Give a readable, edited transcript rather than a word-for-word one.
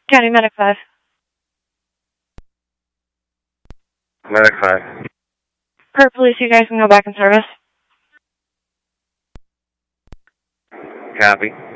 County Medic 5. Medic 5. Per police, you guys can go back in service. Copy.